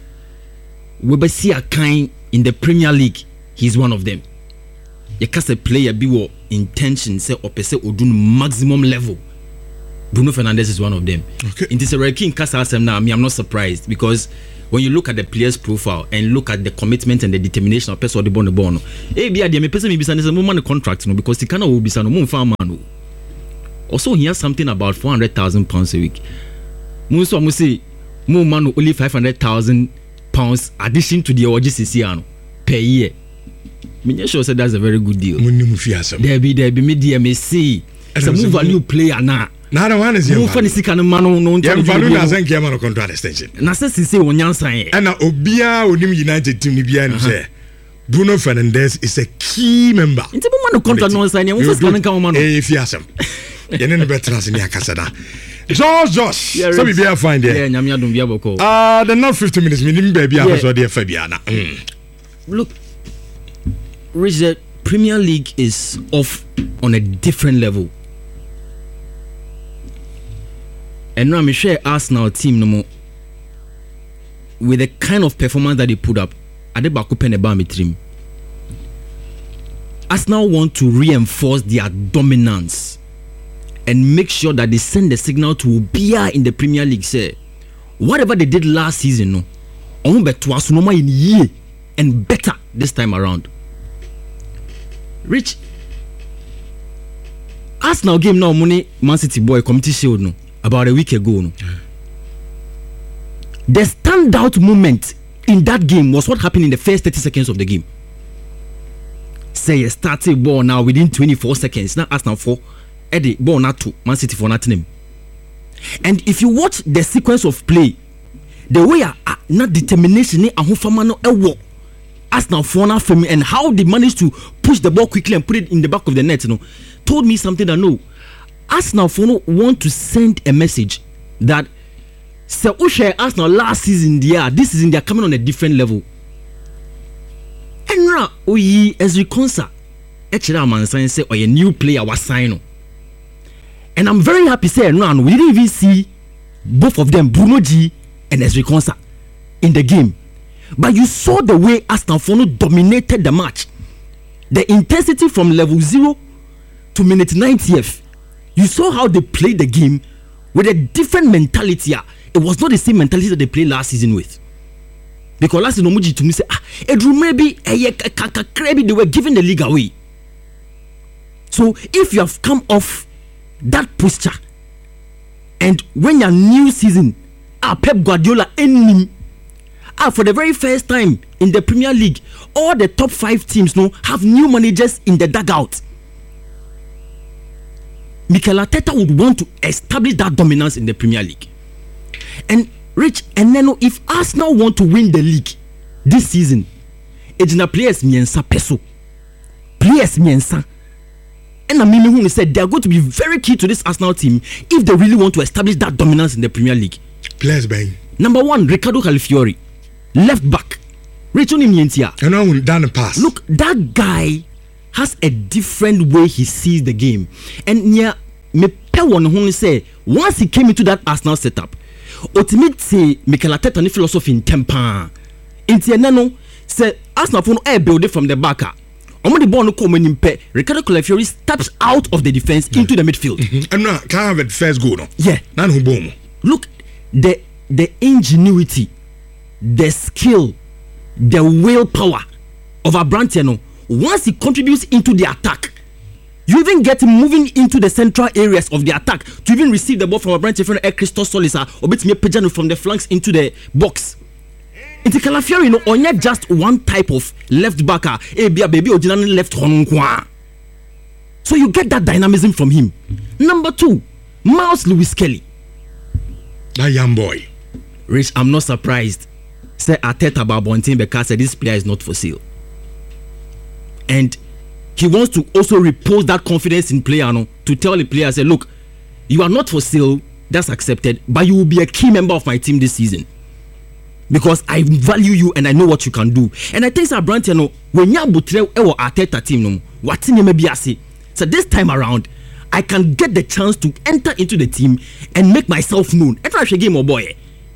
we be see a kind in the Premier League. He's one of them. You can say player be what intention say or per se odun maximum level. Bruno Fernandes is one of them. Okay. In this ranking cast asem now, me I'm not surprised because when you look at the player's profile and look at the commitment and the determination of person the born the born, eh be the me person me be say no man contract no because he cannot be say no mo farm man. Also he has something about four hundred thousand pounds a week. Mo so mo say mo man only five hundred thousand pounds addition to the O G C C ano per year. Me sure say that's a very good deal. Munni fi asem. There be there be me D M C. It's a more value player now. Na na one is your value. Sika no man no ntwa. Ya value na san kiama no contract extension. Na se sisi wonyansan e. Na obia onim United team ni bia ni say Bruno Fernandes is a key member. Nti mo man no contract no sign e mo first kan kan mo man. Eh fi asem. Ye ne be trans ni akasa da. George Josh. So we be find there. Yeah, nyame adom bia boko. Ah, the not fifty minutes me nim baby afaso dey fa bia na. Look, Rich, the Premier League is off on a different level. And now I'm sure Arsenal team no more with the kind of performance that they put up. Adebaku Peneba team. Arsenal want to reinforce their dominance and make sure that they send the signal to Obia in the Premier League. Say whatever they did last season, no, on bet to no in year and better this time around. Rich, Arsenal game now money Man City boy committee shield no about a week ago. No, the standout moment in that game was what happened in the first thirty seconds of the game. Say you started ball now within twenty-four seconds. Now Arsenal four, Eddie ball not two, Man City for nothing. And if you watch the sequence of play, the way uh, not determination and who famano ewo Arsenal for now for me and how they managed to push the ball quickly and put it in the back of the net, you know, told me something that no, Arsenal for no want to send a message that so Ushe Arsenal last season there, this season they are coming on a different level. And now we as we concert, actually man say or a new player was signed. And I'm very happy say no, we didn't even see both of them, Bruno G and Ezri Konsa, in the game. But you saw the way Arsenal Fono dominated the match. The intensity from level zero to minute ninetieth. You saw how they played the game with a different mentality. It was not the same mentality that they played last season with. Because last season, Omuji to me say, ah, Edru maybe they were giving the league away. So if you have come off that posture, and when your new season, ah, Pep Guardiola enemy, ah, for the very first time in the Premier League, all the top five teams now have new managers in the dugout. Mikel Arteta would want to establish that dominance in the Premier League. And Rich, and then if Arsenal want to win the league this season, it's na players miensa peso, players miensa. And I mean, who said they are going to be very key to this Arsenal team if they really want to establish that dominance in the Premier League. Players, bang. Number one, Ricardo Calafiori, left back. Rich on him yentia. And now down the pass. Look, that guy has a different way he sees the game. And yeah, me pe one who say once he came into that Arsenal setup, ultimately Mikel Arteta ni philosophy in temper. Inti enano say Arsenal for no air build it from the back. Omo the ball no come when impe. Ricardo Calafiori steps out of the defense mm. into the midfield. Mm-hmm. And now can't have a first goal no. Yeah. Nan who boom. Look, the the ingenuity, the skill, the willpower of Abrantiano. Once he contributes into the attack, you even get him moving into the central areas of the attack to even receive the ball from Abrantiano from Christos Solisa or bit me Pejano from the flanks into the box. It's Calafiori, you know, or not just one type of left backer, a baby or left honqua. So you get that dynamism from him. Number two, Miles Lewis Kelly. That young boy. Rich, I'm not surprised. Say Arteta Babontin because this player is not for sale. And he wants to also repose that confidence in player no, to tell the player, say, look, you are not for sale, that's accepted, but you will be a key member of my team this season. Because I value you and I know what you can do. And I think Sir Brandt, no, when you butre ewo Arteta team no, what in maybe I say. So this time around, I can get the chance to enter into the team and make myself known. Enter a game, oh boy.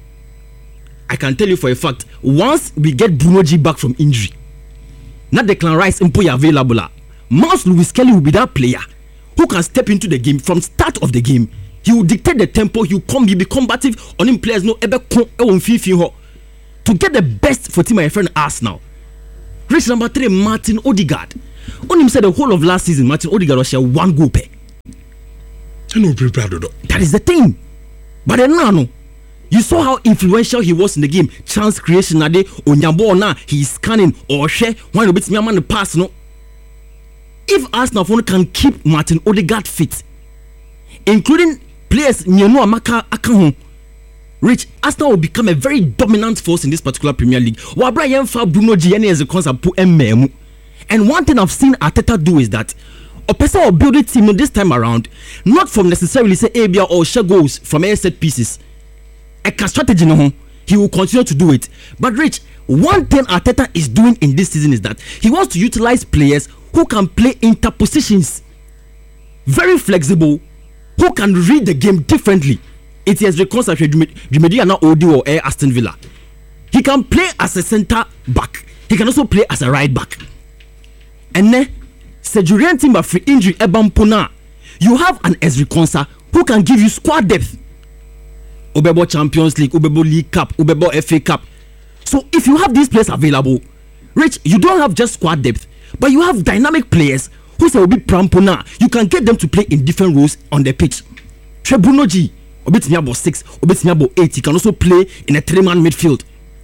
I can tell you for a fact, once we get Bruno G back from injury, not Declan Rice impo available, Miles Lewis Kelly will be that player who can step into the game from start of the game. He will dictate the tempo. He will come. He will be combative on him. Players no ever come to get the best for team my friend Arsenal. Rich number three, Martin Odegaard. On him said the whole of last season, Martin Odegaard was share one goal per. That is the thing. But then now, no, you saw how influential he was in the game. Chance creation, nade Onyambo na he is scanning or share one bit me man the pass no. If Arsenal can keep Martin Odegaard fit, including players Nyeno Amaka Akahon, Rich, Arsenal will become a very dominant force in this particular Premier League. Wabra fa Bruno G as a concept pu emmemu. And one thing I've seen Arteta do is that a person will build a team this time around, not from necessarily say A B or share goals from air set pieces. A strategy no, he will continue to do it. But Rich, one thing Arteta is doing in this season is that he wants to utilize players who can play interpositions, very flexible, who can read the game differently. It is reconstructed Jumedia Odi or Air Aston Villa. He can play as a centre back. He can also play as a right back. And then Sejurian Timber free injury Ebampona. you have an Ezri Konsa who can give you squad depth. Ubebo Champions League, Ubebo League Cup, Ubebo F A Cup. So if you have these players available, Rich, you don't have just squad depth, but you have dynamic players who say will be prampona. You can get them to play in different roles on the pitch. Bruno G, obetimi about six, obetimi about eight. He can also play in a three-man midfield.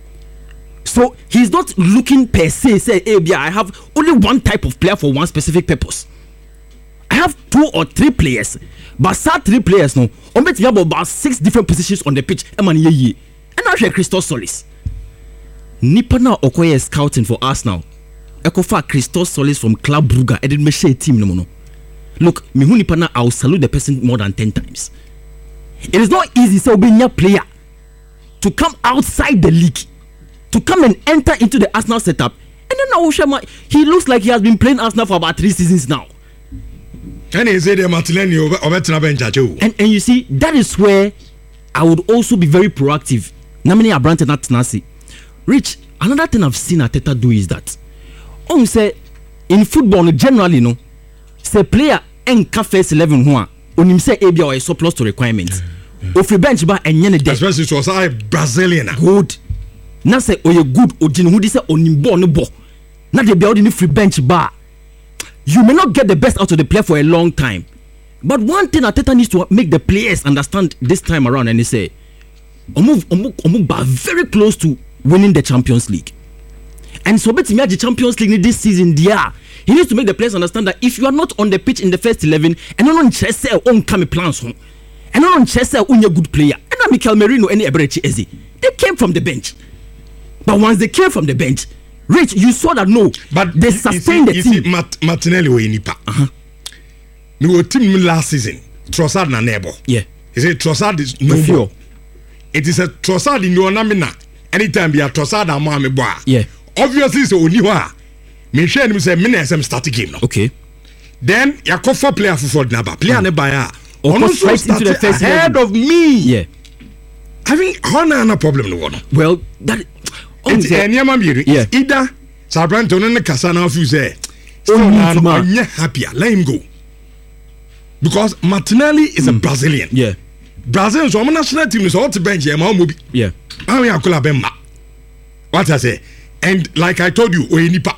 So he's not looking per se, say, hey, yeah, I have only one type of player for one specific purpose. I have two or three players, but sad three players no. Obetimi about about six different positions on the pitch. Emani ye and now Christos Solis. Nipa na Okoye is scouting for Arsenal. Ekofa Christos Solis from Club Brugge. I didn't share team no no. Look, me hu nipa na I will salute the person more than ten times. It is not easy so being a player to come outside the league, to come and enter into the Arsenal setup, and then Awushema, he looks like he has been playing Arsenal for about three seasons now. And he said Martinelli over And and you see, that is where I would also be very proactive. Namini Abrante not Tanasi. Rich, another thing I've seen Arteta do is that on say in football generally no, say player enka first eleven who onim say A B or a surplus to requirements. Ofri bench ba enye ne de. Especially so say Brazilian. Good. Na say oye good ojin who say onim ball no ball. Na dey build in free bench bar. You may not get the best out of the player for a long time. But one thing Arteta needs to make the players understand this time around, and they say omu omu omu ba very close to winning the Champions League. And so betting the Champions League this season, yeah, he needs to make the players understand that if you are not on the pitch in the first eleven, and not on chess on come plans, and not on chess on your good player, and not Mikel Merino and Eberechi Eze, they came from the bench. But once they came from the bench, Rich, you saw that no, but they sustained the team. Mat- Martinelli or Nipa. Uh-huh. We were team last season. Trossard na nebo. Yeah. He said Trossard is no more. It is a Trossard in your namina. Anytime be a Trossard and Mohamed Boa. Yeah. Obviously, so Oniwa. Me share him say minutes I'm starting game now. Okay. Then Yakofa player for Ford Naba. Player mm. Nebaya. Almost right into the first ahead of me. Yeah. I think Hona no problem no one. Well, that it's any man be yeah. Either Sabranto no Kasana of you say. So now I'm happier. Let him go. Because Martinelli is mm. a Brazilian. Yeah. Brazil so national team is all to bench here. Yeah. I mean, I what I say, and like I told you, we nipa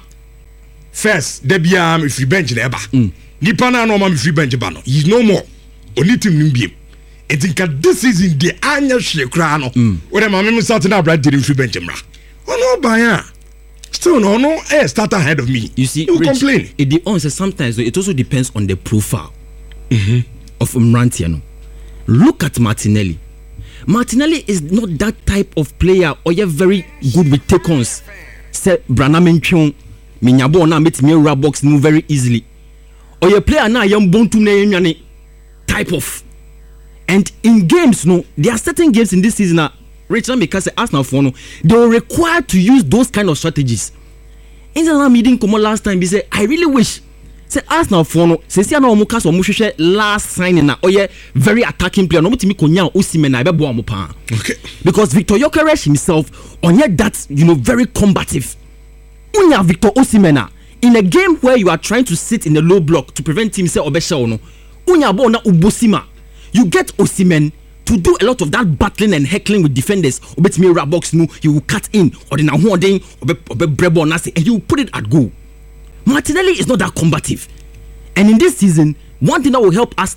first. Debi am if you bench never. Nipa na no man free bench bano. He's no more. Only team nimbi. It think this season the anya shekra no. When my mama started now, Brad didn't free bench mra. Oh no, buyer. Still no no. Eh, start ahead of me. You see, you Rich, complain. It depends. Sometimes it also depends on the profile mm-hmm. of Mrantiano. Look at Martinelli. Martinelli is not that type of player or you're very good with take-ons. Say Branham Chong, Minyabo na meet me rub box move very easily. Or your player na young bontu ne type of. And in games, no, there are certain games in this season that Rachel because Arsenal for no, they were required to use those kind of strategies. In the meeting come last time, he said, I really wish. Say Arsenal for no, say see na omuka so omuhwehwe last signing na oye very attacking player no mutimi konya Osimhen na bebo amupa. Okay. Because Victor Gyökeres himself onye that, you know, very combative. Unya Victor Osimhen in a game where you are trying to sit in the low block to prevent him say obesha no. Unya bo na ubosima. You get Osimhen to do a lot of that battling and heckling with defenders. Obetimi ra box no, he will cut in or the na hoden obe obe brebo na say and he will put it at goal. Martinelli is not that combative. And in this season, one thing that will help us